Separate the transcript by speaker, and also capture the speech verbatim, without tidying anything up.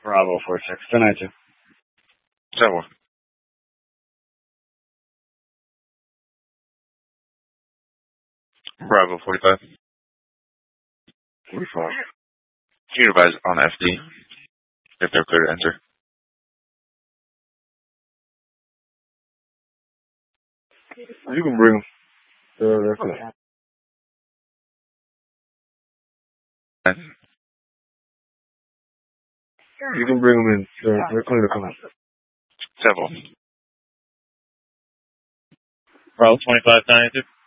Speaker 1: Bravo four six, ten ninety-two.
Speaker 2: Seven. Bravo forty-five.
Speaker 1: forty-five.
Speaker 2: Can you advise on F D if they're clear to enter?
Speaker 1: You can bring them. Uh, they're clear. You can bring them in. They're, they're clear to come out.
Speaker 2: Seven.
Speaker 3: Bravo twenty-five, ten ninety-two.